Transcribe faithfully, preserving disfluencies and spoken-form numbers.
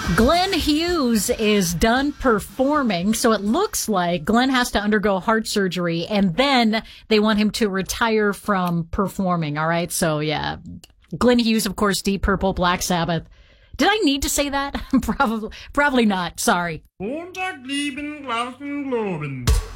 Glenn Hughes is done performing, so it looks like Glenn has to undergo heart surgery, and then they want him to retire from performing, all right? So, yeah, Glenn Hughes, of course, Deep Purple, Black Sabbath. Did I need to say that? Probably, probably not. Sorry. Montag, lieben, Glauben, Globen.